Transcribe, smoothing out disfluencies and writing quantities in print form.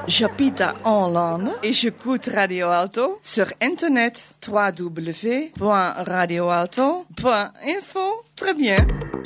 J'habite à Hollande et j'écoute Radio Alto sur internet www.radioalto.info. Très bien.